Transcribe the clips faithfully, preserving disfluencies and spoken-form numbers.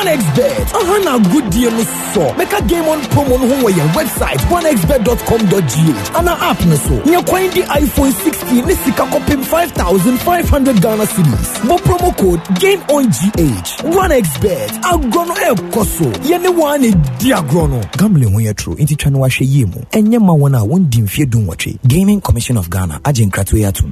one x bet. Aha na good deal no so. Make a game on promo no ho your website one x bet dot com dot g h. Ana app no so. Nya coin the iPhone sixteen ni sika kopim five thousand five hundred Ghana cedis. Mo promo code game on G H. one x bet. Agrono e koso. Ye ne one e di agrono. Gambling when you true. Inti chano wa she yemu. Enye ma wana won dim fie dun wache. Gaming Commission of Ghana. Ajen kratwe yatum.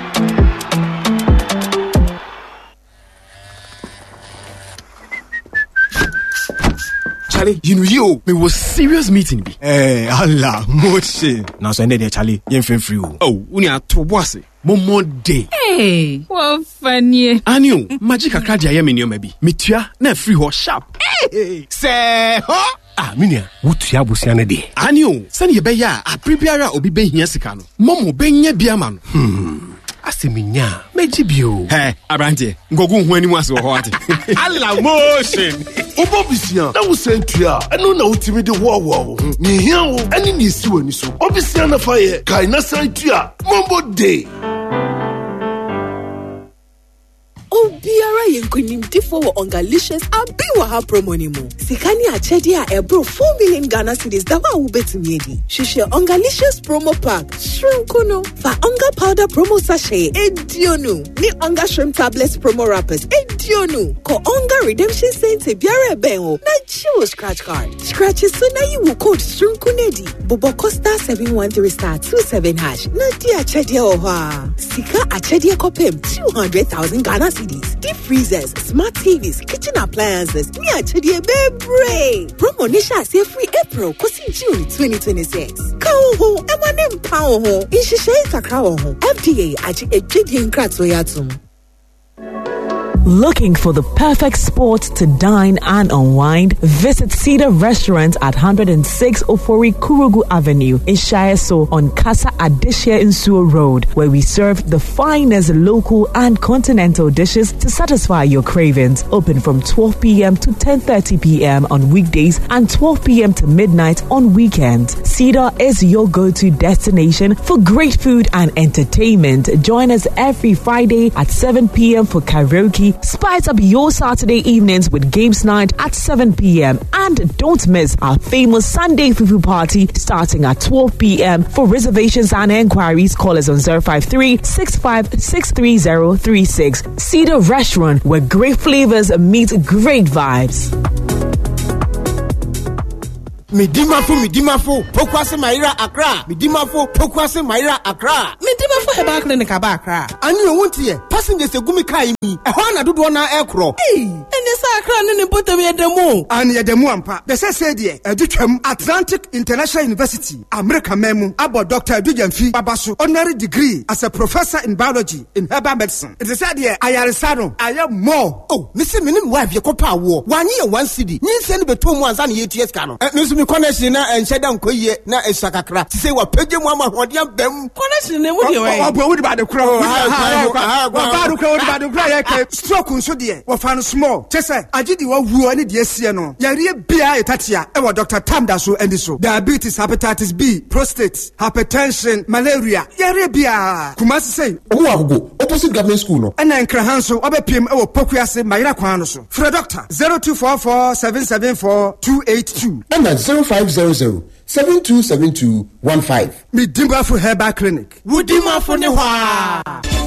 Charlie, you know you, me was serious meeting be. Eh, Allah, moche. Now so ended there, Charlie. You ain't free. Oh, unya to bossy. Momo day. Hey, what funny. Anyo, magic a card ya me maybe. Mitua na free ho sharp. Hey, say ho. Ah, minia, wutua busiane de. Anyo, send ye be ya, a prebiara obi be hia sika no. Momo be nya biama no. Hmm. Aseminya, mejibio. Hey, Abrante, ngogu hu ani mu ase ho ate. Allah motion. Obobisia, na wo sentua, eno na utimi de wo wo. Ni hia wo, ani ni si wani so. Obisia na fa ye, kai na sentua, mombo day. Obiara yenkunim tifo wo ongalicious abiwa ha promo ni mu. Sikani achedi a ebro four million Ghana cedis da wa wo betumi edi. Shishe ongalicious promo pack. Shrimkuno fa onga powder promo sachet edionu. Ni onga shrimp tablets promo wrappers edionu. Ko onga redemption cents biara benwo. Na chiwo scratch card. Scratch so na you will code shrimkunedi. Bobo Costa seven one three star two seven hash. Na di achedi o ha. Sika achedi kopem two hundred thousand Ghana cedis. Deep freezers, smart T Vs, kitchen appliances. Me achedi bebre. Promo nisha say free April kosi June twenty twenty-six. Ka ho emanem pa ho. Inshishe kakra ho. F D A achi ejedi nkratso yatum. Looking for the perfect spot to dine and unwind? Visit Cedar Restaurant at one oh six Ofori Kurugu Avenue in Shireso on Casa Adishia Nsuo Road, where we serve the finest local and continental dishes to satisfy your cravings. Open from twelve p.m. to ten thirty p.m. on weekdays and twelve p.m. to midnight on weekends. Cedar is your go-to destination for great food and entertainment. Join us every Friday at seven p.m. for karaoke. Spice up your Saturday evenings with games night at seven p.m. And don't miss our famous Sunday Fufu party starting at twelve p.m. For reservations and enquiries, call us on zero five three, six five six three zero three six. Cedar Restaurant, where great flavors meet great vibes. Midimafo, Midimafo, Pokwase Maira Accra. Midimafo, Pokwase Maira Accra. Midimafo Heba Clinic Aba Accra. And you won't hear. Passengers a gumi kai me. A hana do one aircraw. Hey, and the Accra and the bottom of the moon. And ya the Muampa. The said ye, a Duchem Atlantic International University, America Memu, about Doctor Dujanfi Babasu, honorary degree as a professor in biology in herbal medicine. It is said here, I am Sano, I am more. Oh, listen, minim wife, your copa war. One year, one city. You send me two months and eight years cano. Me connection na and shut down koye na esakakra ti say wa page mu ama hodiam bam connection ne mu de we obo we ba de kra o ha ba do kra o ba do kra ya ke stroke nso de wa fa no small che say agidi wa wu ani de asie no yare bia etatia e wa Doctor Tamda so endi so diabetes, hepatitis B, prostate, hypertension, malaria yare bia kuma say owo agogo opposite government school no and nkra hanso obepiem e wo pokuase mayira kwan no so for doctor zero two four four seven seven four two eight two and zero five zero zero seven two seven two one five. Midimafo Herbal Clinic. Wudimafo ne hwa.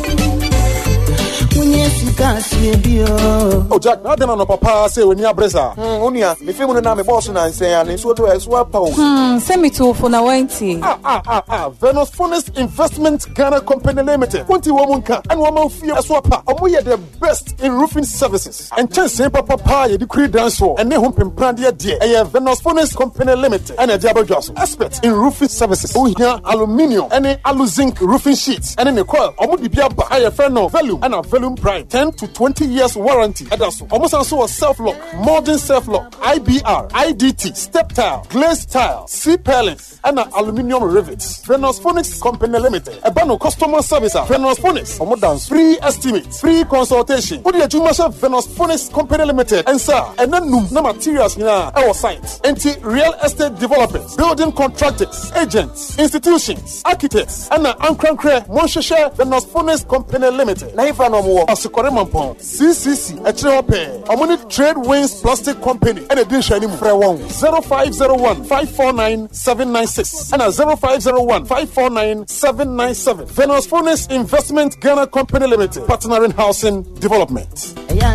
Oh, Jack, now then on papa say when you are bresa. Hmm, unia, me feel na me boss na say and so to as well pound. Hmm, send me to for na twenty. Ah ah ah ah. Venus Funnest Investment Ghana Company Limited. twenty woman ka and woman fee as well pa. Omo ye the best in roofing services. And chance say papa pa ye the creed dance for. And ne hom pempran de dey. Eh Venus Funnest Company Limited. And a diabo just expert in roofing services. Oh here aluminium and alu zinc roofing sheets. And in the coil omo di bia ba higher friend no value and a volume prime ten to twenty years warranty. Edaso almost also a self-lock, modern self-lock, I B R, I D T, step tile, glaze tile, C-pellets, and an aluminium rivets. Venus Phonics Company Limited. A bano customer service. Venus Phonics. Omodans. Free estimate, free consultation. What do you do, Masha? Venus Phonics Company Limited. And sir, and then no materials in our site. Anti real estate developers, building contractors, agents, institutions, architects, and an Ankran Monshire Venus Phonics Company Limited. Naifano Mo, Asukore Mampon, C C C, Shope, Omuni Trade Winds Plastic Company, and a dish any Frewon zero five zero one five four nine seven nine six and a zero five zero one five four nine seven nine seven. Venus Furnace Investment Ghana Company Limited, partner in housing development.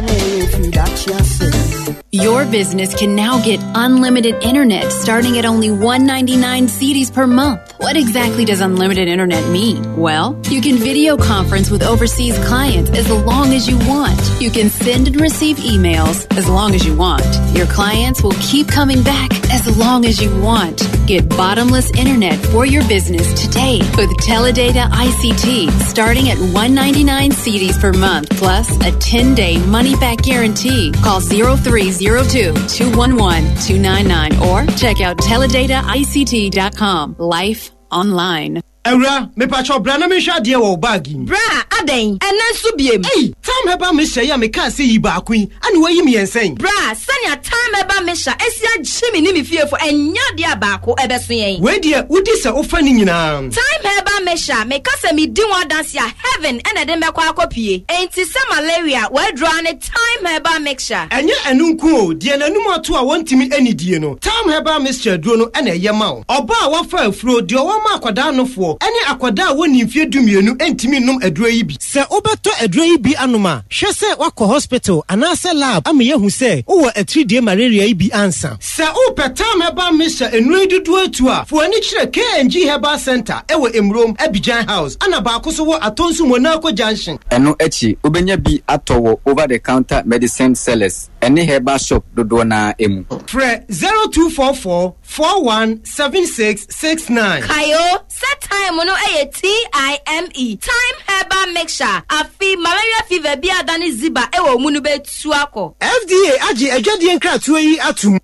Your business can now get unlimited internet starting at only one hundred ninety-nine cedis per month. What exactly does unlimited internet mean? Well, you can video conference with overseas clients as long as you want. You can send and receive emails as long as you want. Your clients will keep coming back as long as you want. Get bottomless internet for your business today with Teledata I C T starting at one hundred ninety-nine cedis per month plus a ten-day money-back guarantee. Call zero three zero two, two one one, two nine nine or check out teledata I C T dot com. Life online. Eura, me pacho bra na me hwa de wo bagi. Bra, aden. Ena nso biem. Hey, time heba me hye ya me ka se yi ba akun. Ani wo yi me yensen. Bra, sanya time heba me hya esia gyimi ni me fiefo enya de abako ebeso yen. We de udi se ofa ni nyina. Time heba me hya me ka se me di one dance ya heaven ena de me kwa akopie. Enti se malaria we draw ne time heba mixture. Enye enu nku o, de nanum ato a wontimi ani die no. Time heba mixture duro no ena ye ma o. Oba a wafa afuro de o ma akwada no fo. Ene akwada woni mfie dumienu entimi num aduro yi bi. Se obeto aduro yi bi anoma, hwe se wakọ hospital anase lab am ye hu se wo a three day malaria yi bi ansa. Se o petam heba misha enu dudu atu a, fo ani kire K N G Herbal Center ewo Emrom Abidjan House ana ba akoso wo Atonsu Monaco Junction. Eno echi obenya bi atowo over the counter medicine sellers. Ene herbal shop dodo na emu. Fre zero two four four four one seven six six nine. Kayo set time no eye T I M E. Time herbal mixture. Afi malaria fever bi adani ziba ewo mu no betu akọ. F D A agi adwade enkratu yi atum.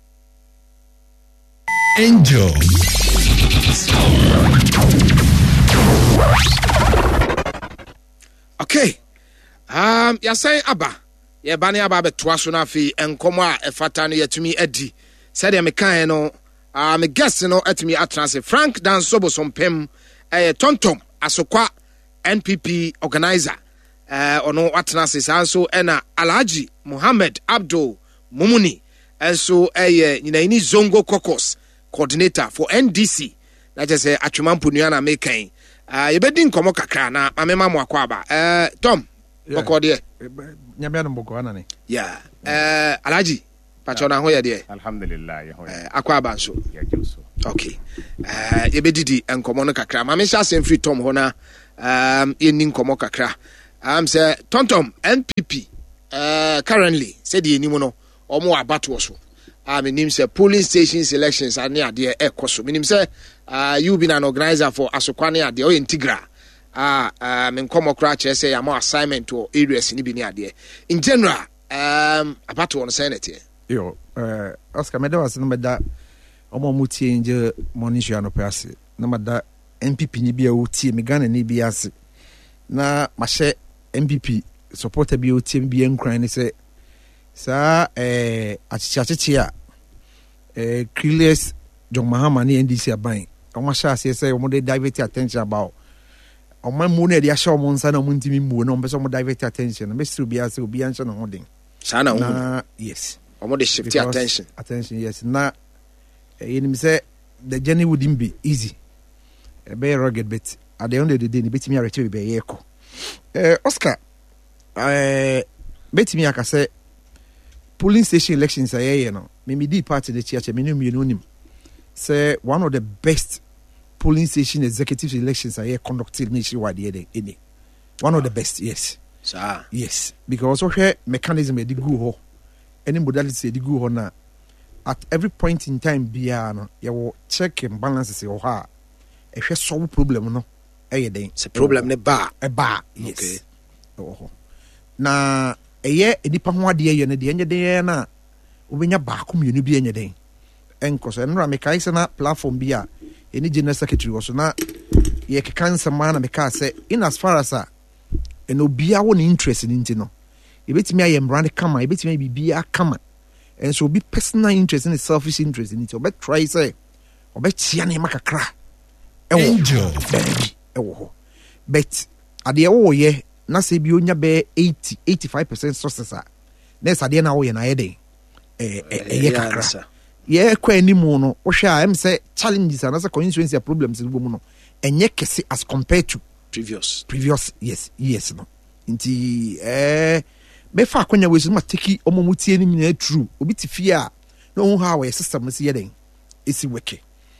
Angel. Okay. Um ya say aba. Ye ba ne aba betoa so na afi enkomo a efata no yetumi adi. Said ya mekan no ah me guest no atumi atrance Frank Dansobo Sompem eh Tontom Asokwa N P P organizer eh ono atrance sanso ena Alhaji Muhammad Abdul Mumuni enso eh nyinaini Zongo Caucus coordinator for N D C na je say atwemampo nuana mekan ah yebedi nkomo kakra na amema mo akwa ba eh Tom bokode nyamia no bokọ na ne yeah eh Alhaji Pachona ho ye de alhamdulillah ye ho ye akwa ba so ye juso okay eh yebedidi enkomo no kakra ma me sha sem free Tom ho na um yeni nkomo kakra am say Tontom N P P uh currently said the enimu no omo abato so am nim say polling station selections ane ade ekoso minim say uh you been an organizer for Asokwane ade o integra ah um nkomo kra che say am assignment to areas ni bi ni ade in general um abato on senate yo eh Oscar meda was no meda omo mutie nje monitor no pass na meda N P P ni bia utie me Ghana ni bia ase na mahye N P P supporter bia utie bia nkran ni se sa eh achichachichi a eh Kriles John Mahama ni N D C aban omo sha ase se omo dey divert attention about omo mu na dia sha omo nsa na omo ntimi mu na omo pese omo divert attention na me still bia se obi anche no hoden sana na yes omo dey shift attention attention yes na you know say the journey wouldn't be easy a very rugged bit at the end of the day bit me return be yeko eh Oscar eh bit me aka say polling station elections are you know me me di party the church me no me no nim say one of the best polling station executive elections are here conducted nationwide here any one of the best yes sir yes because okay mechanism e di go ho any modality e di go ho na at every point in time bia no you will check and balances your ha e hwe solve problem no e ye den se problem ne ba e ba yes okay oh na eye edipa ho ade ye ne de enye den na obenya ba ko mienu bi enye den enkoso enra me kai se na platform bia eni general secretary was na ye kansa man na me ka say in as far as a eno bia wo ne interest ni nti no e betimi aye mbrand kama e betimi bibia kama and so be personal interest and selfish interest in it. But try say, but chiane makakra. Angel, baby. But at the oh yeah, na say be onya be eighty, eighty-five percent sources are. next ade na wo ye na ye den eh eh kakra ye kwa animu no wo hwe am say challenges and as constituency problems in mu no enye kese as compared to previous previous yes yes no nti eh be fa akonya we so ma take omomutie ni nyina true obi ti fie a no how our system is ye den isi weke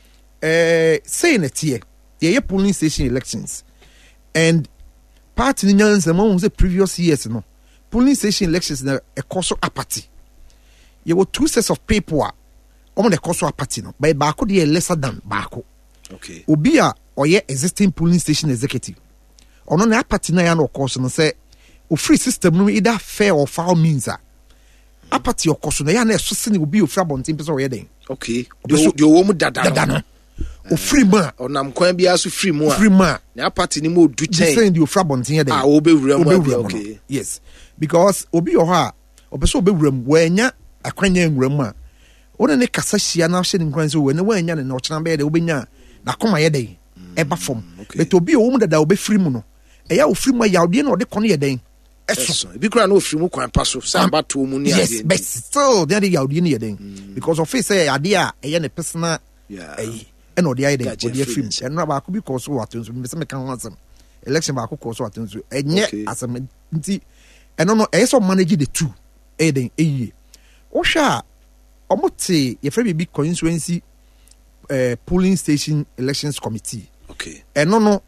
eh say na tie ye polling station elections and party ni nyanza mo say previous years no polling station elections na e course apathy you were two sets of people on the course of party no by baako dey lesser than baako okay obi a oye existing polling station executive ono na apathy na ya no course no say o free system no either fair or foul means a apathy o course no ya na so se ne obi o free bontin pese o ye den okay de wo mu dada dada no o free ma onam kwan bia so free mu a free ma na apathy ni mo du chen say the o free bontin ye den ah obe wura mu okay yes because obi o ha obeso obe wura mu wanya akwanya nwura mu a wona ne kasa hia na hye ne nkwan so we ne wanya ne no kyena be de obenya na koma ye den eba fom but obi o mu dada obe free mu no eya o free mu ya ode na ode kono ye den eso bi kura na o free mu kwan paso sa ba to mu ni ade yes but still there ya ode ni ye den because of face say ade a eya ne personal eh e na ode ye den ode free mu en na ba ko bi ko so wato so me se me kan wansam election ba ko ko so wato so enye asem nti eno no e so manage the two e den eyi Osha, omote ye free big constituency uh, polling station elections committee. Okay. And no no,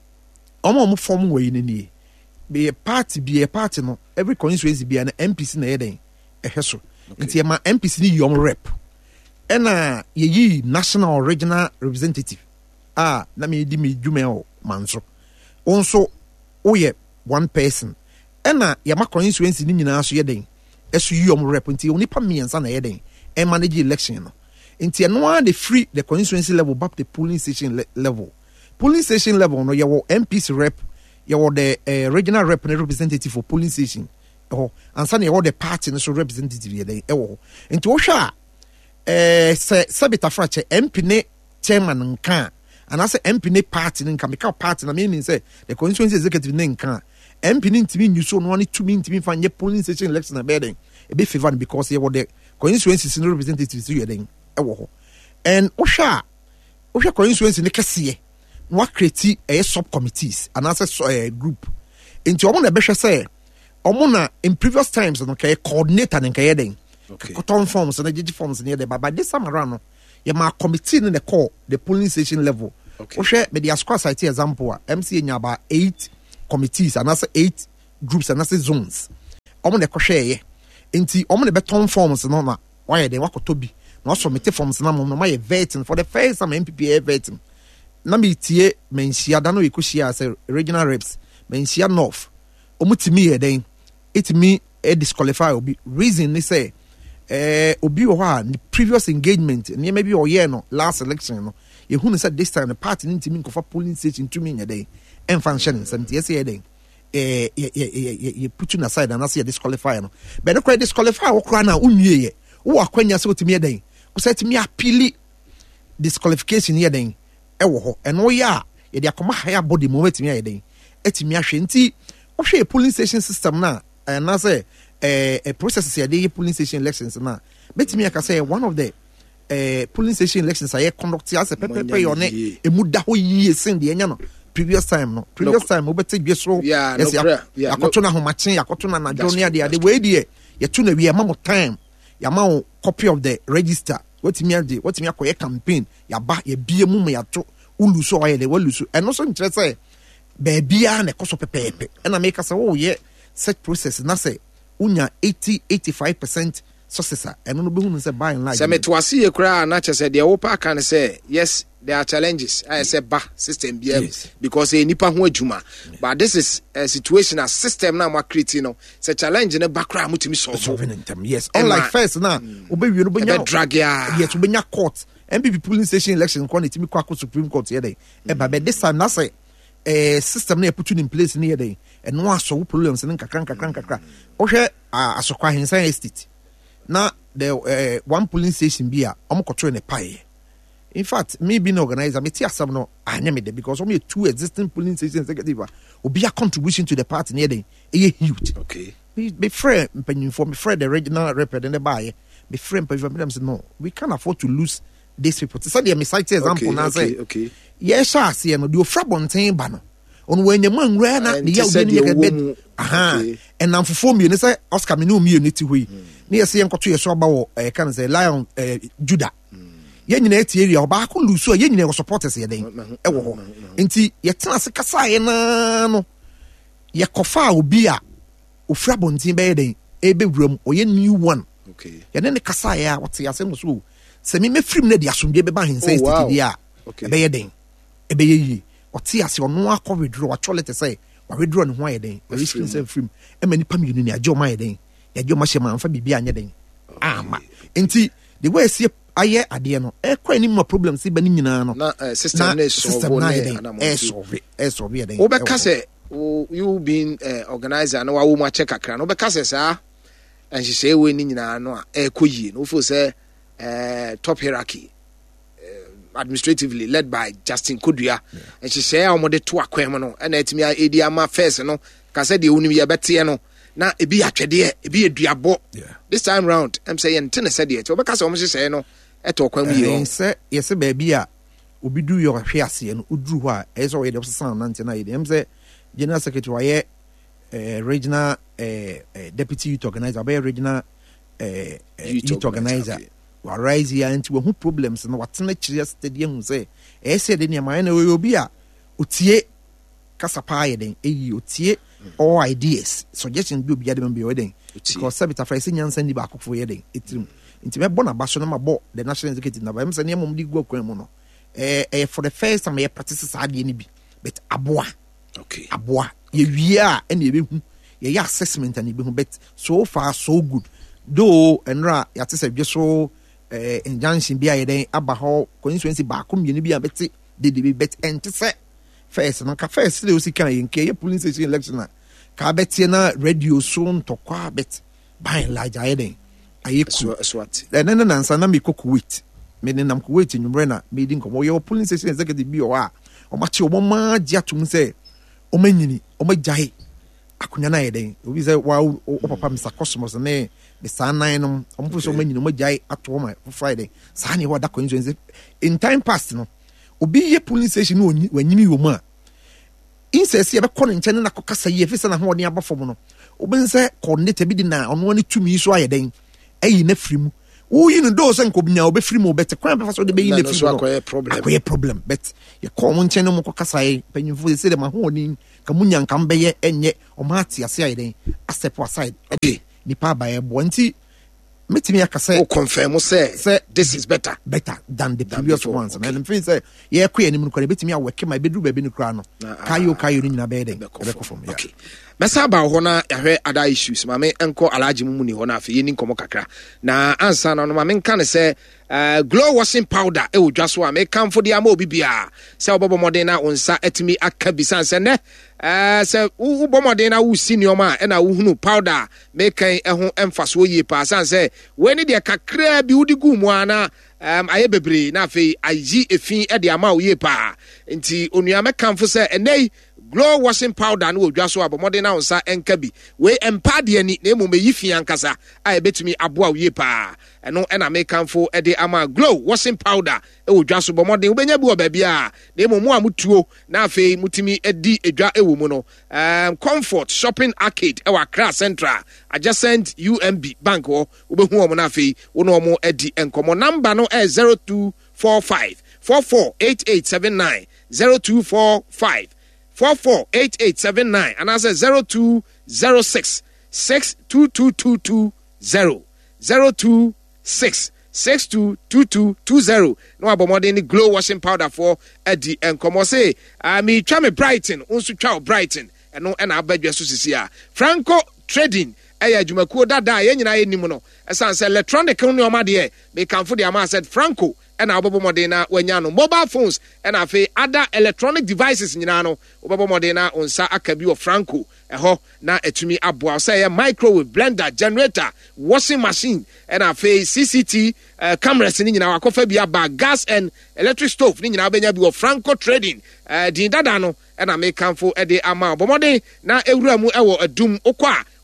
omo omo form we ni ni. Be a party, be a party no. Every constituency be an M P C na yeden. Eheso. Nti ma M P C ni yom rep. Ena ye yi national or regional representative. Ah, na me di me dwuma o manso. Onso oye one person. Ena ye ma constituency ni nyina so yeden. Esu yom rep nti onipa miensa na yeden e manage election no nti eno a the free the constituency level back the polling station le level polling station level no yawo M P C rep yawo the uh, regional rep representative for polling station oh ansa na yawo the party no so representative yeden e wo nti wo hwa eh se sabita frache M P ne chairman nka anase M P ne party nka meka party na meaning say the constituency executive ne nka M P ni ntimi nyuso no ani two min ntimi fa nye polling station election na beden e be favor because he was the constituency no representatives you den e wo ho and ohwa ohwa constituency ne kese no create a sub committees and as a group into omo na be hwe say omo na in previous times no kai coordinator ne kai den okay cotton forms and G G forms ne dey but this time around no ye ma committee in the call the polling station level ohwe be the squad site example M C A nya ba eight committees and as eight groups and as zones omo ne kohwe ye enti omo ne beton forms no na why dey wakoto bi na submit forms na mo no my vetting for the first time M P P A vetting na me tie menhia da no ekohia as regional reps menhia north omo timi ye den etimi e disqualify obi reason ni say eh obi o ha the previous engagement ne maybe o year no last election no ye hu say this time the party ni timi nkofa polling station tumi nya den en function seventy yes ye den eh ye put you aside and as you disqualify no but no disqualify wo kra na unwie ye wo akwanya se otimi den wo say timi appeal disqualification ye den e wo ho eno ya ye de akoma higher body mo wetimi ye den etimi ahwe nti wo hwe polling station system na na say eh a process ye de polling station elections na betimi aka say one of the eh polling station elections are conducted as a paper pay on e mu da ho yie sen de nya no previous time no previous time we better be so yes ya akoto na homachen akoto na na journey ade ade we dey ye tu na we ma time ya ma copy of the register wetimi ade wetimi akoye campaign ya ba ye bie mu me ya to uluso oye de waluso eno so nkyere say ba bia na ekoso pepepe na make say wo ye set process na say unya eighty eighty-five percent success eno no be hu say by and large say metwase ye kura na che say de wo pa kan say yes there are challenges I say ba system B M yes. because e nipa ho adwuma but this is a situation a system na ma create no say challenge ne bakra mutimi solve them yes unlike first na obewie no benya drag ya yes obenya court M P P polling station election ko na timi kwa Supreme Court here dey e ba be this time na say eh system na put in place ne here dey e no aso problems ne kakran kakran kakra o hwe asokwa hensan estate na the uh, one polling station bia omo control ne pie. In fact, me being organizer, me tia some no anyame de because only two existing polling stations executive will be a contribution to the party near them. A huge. Okay. be be friend for me friend the regional rep and the buy be friend but them say no we can't afford to lose these people. So they me cite example now say okay yes I see no do frabonten ba no on when you man rare na the year we aha and am for me say Oscar me no me unity hui na yes yen kwato yeso aba wo e kan say Lion Judah yen nyina eti area oba ko lusu yen nyina supporters ye den e wo ho enti ye tena se kasa ye na no ye kofa obi a ofra bontin be ye den e be wuram oye new one okay ye ne kasa ye a wote ya se no so se me me frim na di asomdwe be ba hen say state dia e be ye den e be ye yi ote ase ono akọ withdraw wa cholete say wa withdraw ne ho ye den we risking say frim e mani pam yunu ni ajo ma ye den ye ajo ma she ma amfa bibia anye den ama enti the way see aye ade no e kwa ni mo problem si ba ni nyina no na system na solve na e solve e solve ye den wo be ka say you being uh, organizer na wa wo ma check akra no be ka say sa and she say we ni nyina no e koyi no fo say uh, top hierarchy uh, administratively led by Justin Kodua yeah. And she say amode to akwem no na etimi edi ama first no ka say de woni ye bete no na ebi atwede ebi eduabo this time round I'm saying ten said it obeka say o mo say no eto kwam yi o say yes ba bia obi du yo hwe ase no uduru ho a eso we dey sound na ntina ye dem say general secretary waye eh regional eh deputy youth organizer by regional eh youth organizer wa rise here anti we hu problems no watena kire stadium say e say de ne ma na we obi a otie kasapa ye den eyi otie all ideas suggestion bi obi ade man be wedding because sabita fra say nyansa ni ba akofo ye den etrim nti me bona ba so na ma bo the national executive na ba me say ne mom di go kwan mu no eh eh for the first time ye practice sa ade ni bi but aboa okay aboa ye wie a na ye be hu ye ya assessment and ye be hu but so far so good though enra ya te say dwe so eh injunction bi a ye den aba ho constituency ba ko mi ni bi a beti de de bet ente say first no ka first le osi kan ye nke ye police station election ka beti na radio so ntokwa bet by large aye den aye ku swat na na na nsa na me Kuwait me ne nam Kuwait nyumre na me di nkomo ye police station executive bi o a o ma che o ma gia tum say o manyini o ma jai akunya na ye den obi say wa o papa Mister Cosmos ne be sanan no o mo so o manyini o ma jai ato ma Friday sa ne wa da constituency in time past no obi ye police station no wanyimi wo mu a insesi e be kɔ ne nkyɛn na kɔkasa yie fisa na ho ɔne abafo no oben sɛ coordinator bi di na ɔno ne tumi so ayɛ den ayi na firimu wo yi no do sɛ nkɔbnya obe firimu obɛte kwan bɛfa so de be yi na firimu akɔyɛ problem akɔyɛ problem but ye kɔ mo nkyɛn no mo kɔkasa yi panyimfo sɛ de ma ho ɔne ka munya nka mbɛyɛ ɛnyɛ ɔma ate ase ayɛ den step aside okay nipa ba yɛ bo nti metimi akasa o confirm say say this is better better than the than previous before. Ones okay. And feel say ye kwa anim no kwa betimi aweke my bedru ba bi no kra no kayo kayo ni nyina be den okay mesa ba ho na yahwe ada issues ma me enko alaji mu ni ho na afi yeni nkomo kakra na ansa na no ma me nka ne say uh, glow washing powder e wodwa so a me kan fo dia ma obi bia say obobo modern na onsa etimi aka bisan say ne eh say u bomodern na u senior ma e na u hunu powder me kan e ho emfaso yie pa san say we ni de kakra bi udi gu mu ana um aye bebre na afi ayi efin e de ama u yie pa nti onua me kan fo say enei glow washing powder no odwa so abomode na onsa enka bi we empa de ani na emom yi fi ankasa a ebetumi aboa wie pa eno ena mekanfo e de ama glow washing powder e odwa so bomode ubenya bi obabi a na emom amutuo na afei mutimi edi edwa ewo mu no um comfort shopping arcade e wa Accra Central adjacent U M B bank wo ubehu omo na afei wo no omo edi enkomo number no e zero two four five four four eight eight seven nine zero two four five four four eight eight seven nine and I say zero two zero six six two two two two zero zero two six six two two two two zero. No abomode ni glow washing powder for Eddie and come say I me try me Brighton unsu try Brighton and no and abedwe so sisia Franco Trading eya jumakuo dada ye nyina ye nimu no esan say electronic no o ma de me kan for the ama said Franco and abobo modena wanya no mobile phones and afi other electronic devices nyina no obobo modena onsa akabi of Franco eho na etumi aboa say microwave blender generator washing machine and afi C C T uh, cameras ni nyina wakofa bia ba gas and electric stove ni nyina benya bi of Franco Trading uh, din dada no and I make kanfo e de ama obobo modena na ewura mu ewo adum okwa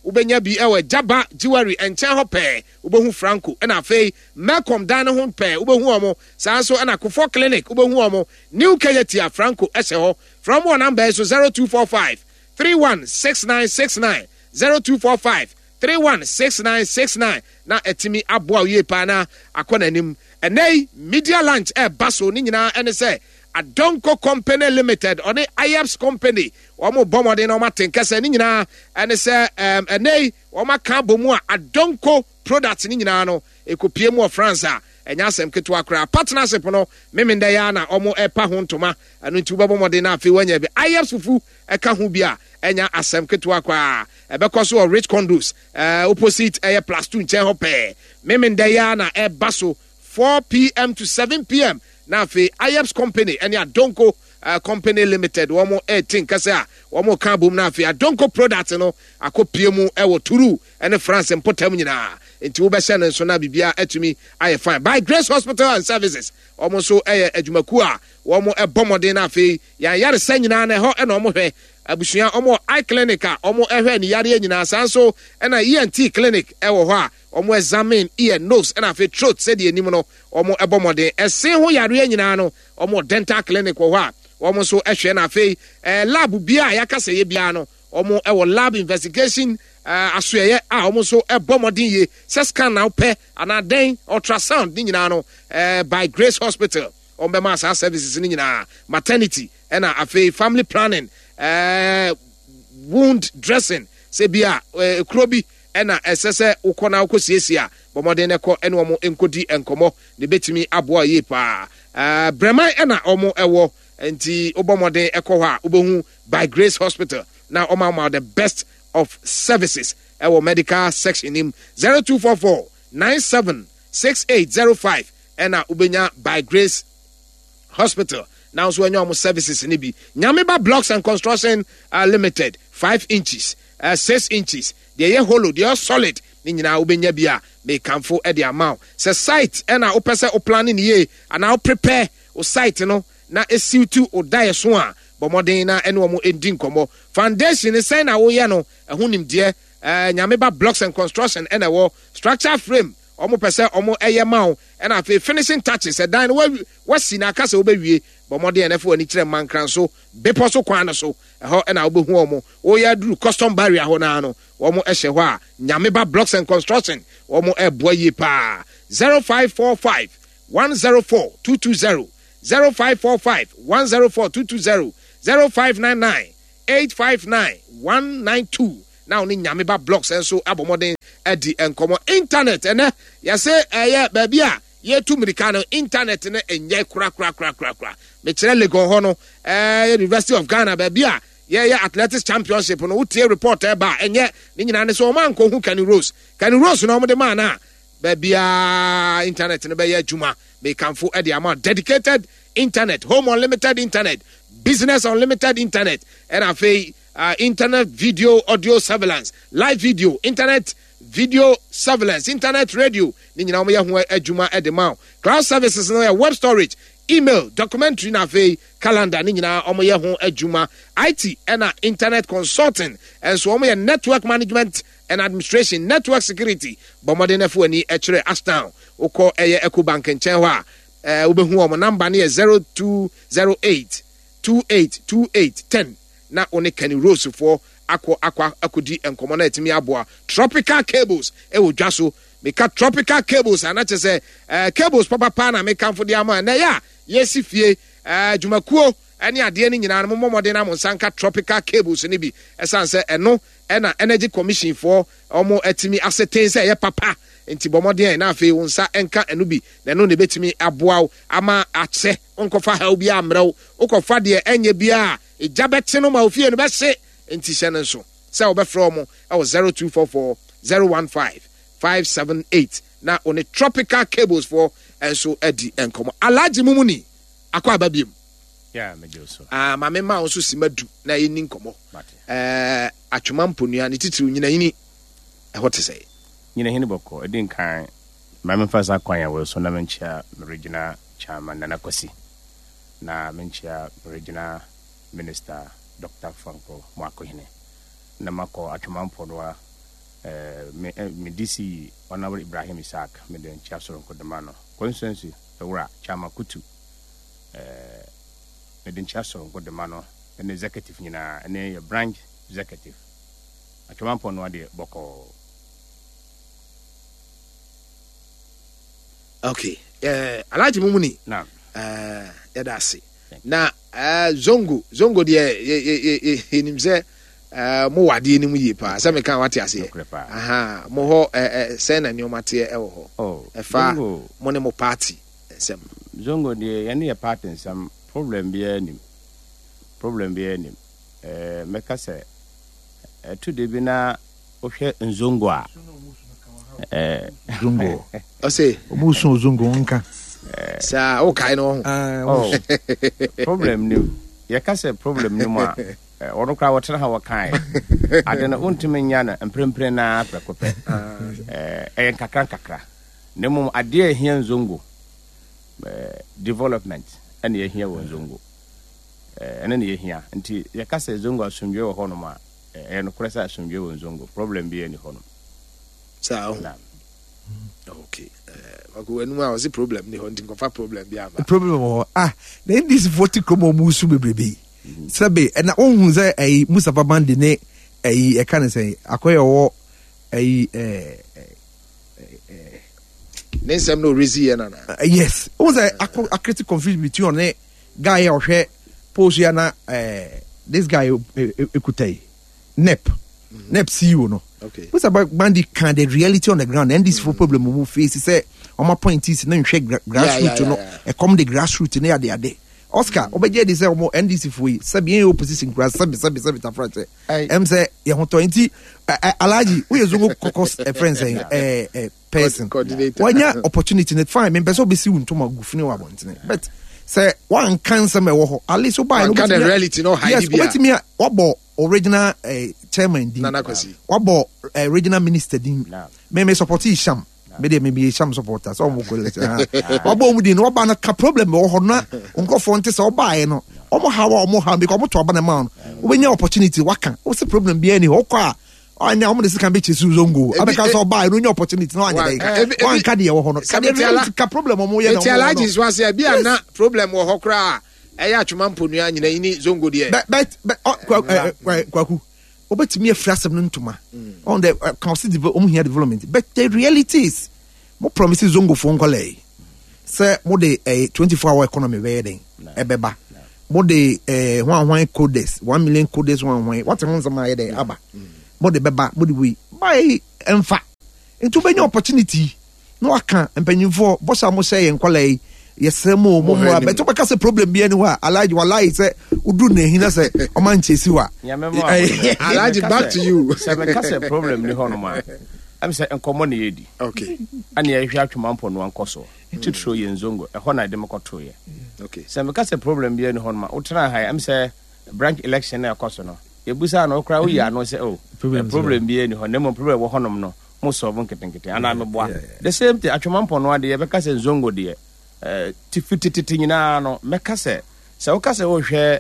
ubenya bi ewe Jaba Jewelry enchen ho pe ubehu Franco ena afei Melcom dan ho pe ubehu omo sanso ena Kufo Clinic ubehu omo New Keyetia Franco ese ho from one number so zero two four five three one six nine six nine zero two four five three one six nine six nine na etimi aboa ye pa na akona nim enei media lunch e baso ni nyina ene se Adonko Company Limited on the I A P S Company omo bomode na omaten kese ni nyina ene se um enei oma kan bomu a Adonko products ni nyina no ekopie mu of France a enya asem keto akra partnership no memende ya na omo epa ho ntoma anu nti bomode na afi wanya bi I A P S fufu eka ho bia enya asem keto akwa ebekoso of Rich Condos uh, opposite air plus two nchen hope memende ya na e baso four p.m. to seven p.m. na fe I A P S Company ene Adonko uh, Company Limited womo eighteen kase a womo kan bom na fe Adonko product no akopie mu e wo turu ene France importam nyina enti wo be hye no so na bibia atumi aye fine by Grace Hospital and Services womo so eye adwumaku a womo e bomode na fe yan yare sanyina na ho ene womo hwe abusua omo eye clinic a omo ehwe ni yare nyina sanso ena E N T clinic e wo ho a omo examine ear nose ena fe throat said the enim no omo ebomode ese ho yare nyina no omo dental clinic wo ho a omo so ehwe na fe eh, lab bia yakase ye bia no omo e wo lab investigation uh, asoye a omo so ebomode ye se scan na pe ana den ultrasound ni nyina no uh, by Grace Hospital omo ma services ni nyina maternity ena afe family planning uh, wound dressing se bia uh, krobi ena esese ukona ukosiesia bomode ne ko ene omo enkodi enkomo ne betimi aboa ye pa uh, brema ena omo ewo enti obomode ekọ ho a obehu by Grace Hospital na omo ma the best of services ewo medical section im zero two four four nine seven six eight zero five ena ubenya by Grace Hospital now so any services ni bi Nyameba Blocks and Construction uh, Limited five inches uh, six inches they are hollow they are solid ni nyina ubenya bia me kamfo e the amount se site e na opese o planning ye and now prepare o site no na esiutu o die so a bomodin na ene omo endin komo foundation ni say na wo ye no ehun nim de uh, Nyameba Blocks and Construction ene wo structure frame omo pese omo eye mawo e na fe finishing touches e dan we wasi na kasa obewie bomode na fo ani kire mankran so bepo so kwan so ho e na obehu omo o ya duru custom barrier ho na no omo ehye ho a Nyameba Blocks and Construction omo e boye pa zero five four five one zero four two two zero zero five four five one zero four two two zero zero five nine nine eight five nine one nine two now ni Nyameba Blocks and so abomodin edi enkomo internet ene yase eye baby a ye tu mirikano internet ne enye kura kura kura kura kura me kire Legon ho no eh University of Ghana baby a ye ye athletics championship no utie report e ba enye ni nyina ne so man ko hu Kenny Rose Kenny Rose no mo de man na baby a internet ne be ye adwuma me kanfo e de ama dedicated internet home unlimited internet business unlimited internet and afi uh, internet video audio surveillance live video internet video surveillance internet radio ni nyina mo ye ho adwuma e de ma cloud services no web storage email documentary na fe calendar ni nyina omo ye ho adwuma I T and internet consulting and so omo ye network management and administration network security bomode na fo ani e kire ashtown ukọ eye Ecobank nchen ho a eh obehu omo number na zero two zero eight two eight two eight ten na one Kenny Rose for akọ akwa akodi enkomo na etimi aboa tropical cables e wo dwaso meka tropical cables anache say uh, cables papa pa na meka mfo dia ma na ya yesi fie uh, jumakuo ani ade ni nyina no momode na monsanka tropical cables ni bi esan say eno ena energy commission for omo etimi ascertain say ye papa enti bomode na afi wonsa enka enu bi na no ne betimi aboa ama ache onkofa ha obi amrew okofa de enye bia ejabete no ma ofie no be se enti hye nso say obefro mo e zero two four four zero one five five seven eight na on a tropical cables for and so edi enkomo alaji mumuni akwa ababiem yeah me do so ah ma me ma on so simadu na yini nkomo eh atwoma mponua ne titiri nyina yini e what say nyina hini boko edin kan ma me fasa kwan ya we so na menchia regional chairman na nakosi na menchia regional minister Doctor Franco Mwakohine na mako atwoma mponua eh me me D C Honorable Ibrahim Isaac me den Chasoro Kodemano constituency ewura Chama Kutu eh me den Chasoro Kodemano an executive nyina and a branch executive atwampo no ade boko. Okay, eh Alhaji Mumuni na eh yadasi na eh zongo zongo de enimse eh mo wade ni mu yipa se me kan wate ase aha mo ho eh se na niomate e wo ho oh e fa mo ne mo party sem zongo de yani a party some problem bi anim problem bi anim eh meka se eh to de bi na ohwe nzongo a eh zongo o say omuso zongo nka sa o kai no oh problem ni ya ka se problem ni mo a ono kra wotra ha wakai ade na untime nya na emprempre na prekope eh eh kakra kakra ne mum ade ehia nzongo eh development ene ehia wo nzongo eh ene ne ehia nti ya ka se zongo asumdwe wo hono ma eh no kra se asumdwe wo nzongo problem bi eni hono sa okay eh wako enu a was problem ni ho ndin kofa problem bi aba problem ho ah then this vote komo musu bebrebe sabe na ohun ze eh Mustafa Bandi ne eh e kan say akoye wo eh eh eh Nensem no rezi na na yes o ze akriti confuse between on guy ohwe post ya na eh this guy ekutai nep nep C E O no okay Mustafa Bandi can the reality on the ground and this for problem we face say on my point is na nhwe grassroots no e come the grassroots na ya de Oscar obeje dey say omo N D C for say be opposition grass sabi sabi sabi ta front em say ye ho twenty Alhaji we zongo kokos e friend say eh eh person wanya opportunity net fine me person be si untoma gufini wa bontene but say one cancer me wo ho ali so buy no can the reality no hide yes obeti me obo original eh chairman din obo original minister din me me support Isham me dey me be Isham supporter so mo ko le obo mu din oba na ka problem wo ho na onko fonte say oba e no omo hawa omo ha because omo to oba na man we nya opportunity waka o se problem bi ani ho kwa anya omo dey can be chesu zongo abeka so oba e no nya opportunity no anya dey one ka dey wo ho no ka dey ka problem omo ye no eti Alhaji so say bia na problem wo ho kra e ya atwuma mponu anyina ini zongo dey but but kwaku obetimi afrasem no ntoma on the consider omo here development but the reality is mo promises zongo fo nkole say mo de twenty-four hour economy we den ebeba mo de eh one one codes one million codes one one what won some here dey aba mo de beba mo de we buy emfa into be opportunity no aka empanyimfo bosa mo say nkole yesemo mo mo but to be ka say problem bi anywhere Alhaji wallahi say udu na hina say o man chesi wa Alhaji back to you say me ka say problem ni hono ma am say enkomo na yedi okay ani ya hwa atwamampo no ankoso titro ye nzongo e hona de mekoto ye okay say me ka say problem bi ani hono ma utra ha am say branch election na akoso no e busa na okra wo ya no say oh problem bi ani hono mo problem wo honom no mo solve nketenkete ana me boa the same thing atwamampo no ade ye be ka say nzongo de eh tifitititi nyina no meka se se wo ka se wo hwe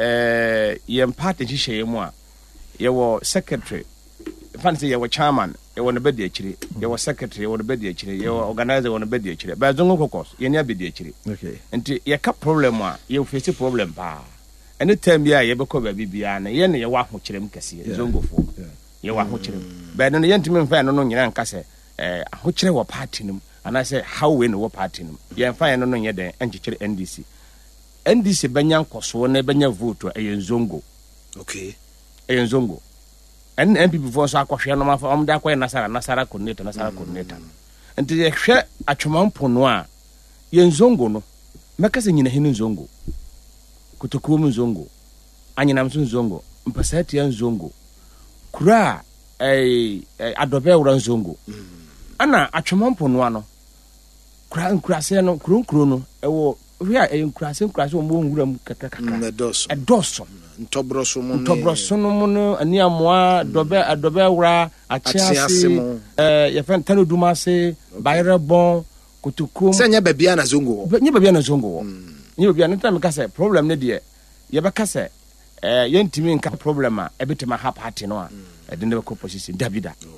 eh yem party hihye mu a ye wo secretary fan se ye wo chairman ye wo no bedi akire ye wo secretary ye wo no bedi akire ye wo organizer wo no bedi akire ba zongo kokos ye ne bedi akire okay enti ye ka problem a ye face problem ba any time bia ye be ko ba bibia na ye ne ye wa ho kirem kase zongo fo ye wa ho kirem ba no ye ntimi mfa no no nyina nka se eh ho kire wo party nim and I say how we know what party no ye mfa no no nye den enchikire N D C N D C benya nkoso na benya vote e nzongo okay e nzongo en M P before so akohwe no mafa omda akoye nasara nasara coordinator nasara coordinator enti ye hwe atwomampo no a ye nzongo no mekase nyina hinu nzongo kutokurum nzongo anyinam so nzongo mpasati ya nzongo kura eh adobe wura nzongo ana atwomampo no ano kura nkurase no kronkro no ewo hwe a nkurase nkurase ombo nwuram kakaka edoso edoso ntobroso mu ntobroso no mu no ani amoa dobe adobe wura achiase eh ye fan tano dumase bayre bon kutukum senya babia na zongo nya babia na zongo nya babia na tam ka say problem ne de ye be ka say eh yentimi nka problem a ebetima ha party no a e de ne ko position davida okay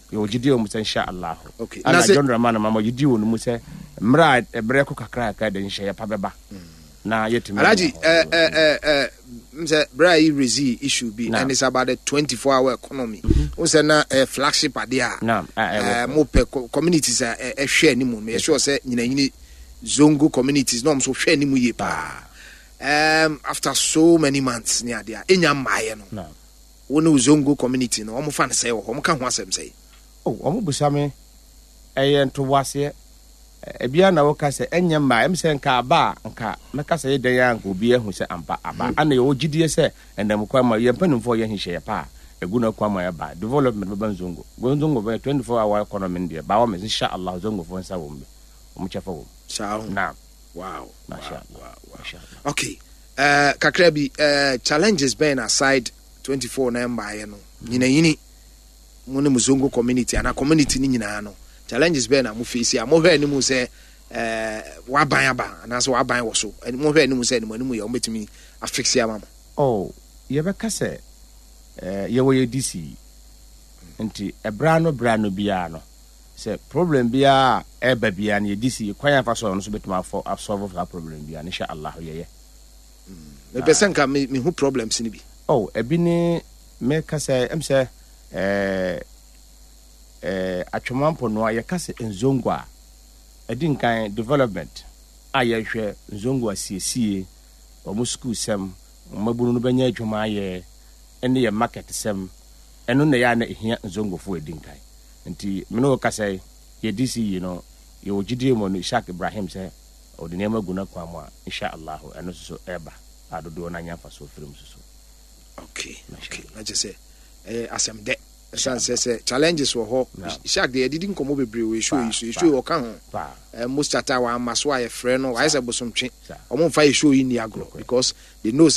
yo gidi o mu say insha Allah okay na se John Ramana mama gidi o mu say mra ebre ko kakra ka de nhye pa beba na yetimi Alaji eh eh eh mse bra yi rezi issue be and it's about the twenty-four hour economy we say na flagship idea na eh mo pe communities eh hwe ni mu me sure say nyina nyini zongo communities no so hwe ni mu ye pa um after so many months ni idea enya maye no na wonu zongo community no omo fan say wo omo ka ho asem say oh omo busame eh ento wase ebia na woka se enya mma em se nka aba nka meka se yeden ya nka obi ehu se ampa aba ana ye ogidie se endam kwa ma ye mpanimfo ye hihye pa egu na kwa ma ya ba development baba nzongo gonzongo ba twenty-four hour economy ndie ba wa me insha Allah zongo fo nsa wo mbe omu chefa wo sa na wow masha wow okay uh kakrabi uh challenges been aside twenty-four na mba ye no nyina yini mu ne muzongo community ana community ni nyina no challenges be na mo face a mo hwe ni mu se eh waban aba na so waban wo so mo hwe ni mu se ni mo ni mu ye o metimi affix ya mama oh ye be ka se eh ye wo ye D C nti ebra no bra no bia no se problem bia e ba bia na ye D C kwan afa so no so betuma for solve that problem bia insha Allah ye ye me person ka me hu problems ni bi oh e bi ni me ka se em se eh eh atwomampo no aye kase nzongo a edi nkan development aye hwe nzongo asiesie o mu school sem mabunu no banya adwuma aye ene ye market sem eno na ya na ehia nzongo fo edi nkan nti me no kase ye D C you know ye ogidie mo no Ishaq Ibrahim se o de nema guna kwa mo insha Allah eno so eba adodo na nyafa so firim so okay okay na je say eh asem de Shan says challenges were ho Ishaq they didn't come over we show you so show kan ho most chata wa maso aye frɛ no why say bosom twe omo fa show in the agro because they know